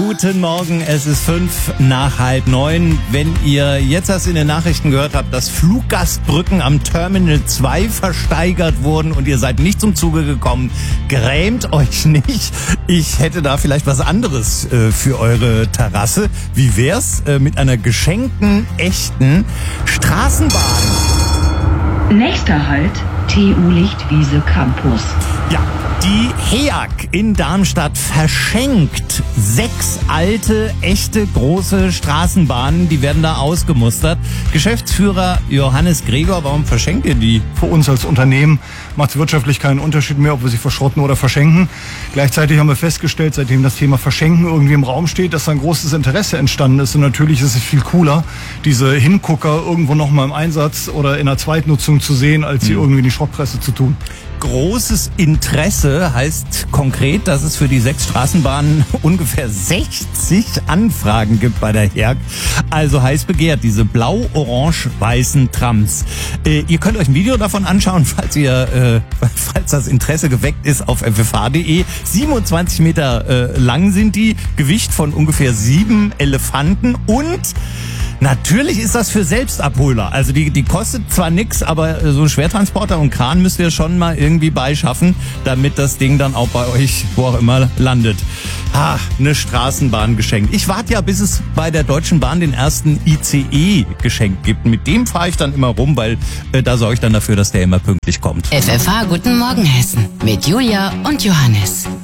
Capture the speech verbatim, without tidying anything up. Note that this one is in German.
Guten Morgen, es ist fünf nach halb neun. Wenn ihr jetzt erst in den Nachrichten gehört habt, dass Fluggastbrücken am Terminal zwei versteigert wurden und ihr seid nicht zum Zuge gekommen, grämt euch nicht. Ich hätte da vielleicht was anderes äh, für eure Terrasse. Wie wär's äh, mit einer geschenkten, echten Straßenbahn? Nächster Halt, T U Lichtwiese Campus. Ja, die H E A G in Darmstadt verschenkt sechs alte, echte, große Straßenbahnen. Die werden da ausgemustert. Geschäftsführer Johannes Gregor, warum verschenkt ihr die? Für uns als Unternehmen macht es wirtschaftlich keinen Unterschied mehr, ob wir sie verschrotten oder verschenken. Gleichzeitig haben wir festgestellt, seitdem das Thema Verschenken irgendwie im Raum steht, dass da ein großes Interesse entstanden ist. Und natürlich ist es viel cooler, diese Hingucker irgendwo nochmal im Einsatz oder in der Zweitnutzung zu sehen, als sie mhm. irgendwie in die Schrottpresse zu tun. Großes Interesse heißt konkret, dass es für die sechs Straßenbahnen ungefähr sechzig Anfragen gibt bei der H E A G. Also heiß begehrt, diese blau-orange-weißen Trams. Äh, ihr könnt euch ein Video davon anschauen, falls ihr, äh, falls das Interesse geweckt ist, auf f f h punkt d e. siebenundzwanzig Meter äh, lang sind die, Gewicht von ungefähr sieben Elefanten und natürlich ist das für Selbstabholer. Also die, die kostet zwar nix, aber so ein Schwertransporter und Kran müsst ihr schon mal irgendwie beischaffen, damit das Ding dann auch bei euch, wo auch immer, landet. Ah, eine Straßenbahn geschenkt. Ich warte ja, bis es bei der Deutschen Bahn den ersten I C E geschenkt gibt. Mit dem fahre ich dann immer rum, weil äh, da sorge ich dann dafür, dass der immer pünktlich kommt. F F H Guten Morgen Hessen mit Julia und Johannes.